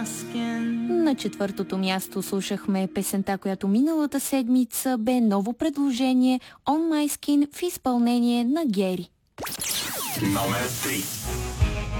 На четвъртото място слушахме песента, която миналата седмица бе ново предложение On My Skin в изпълнение на Гери. Номер 3.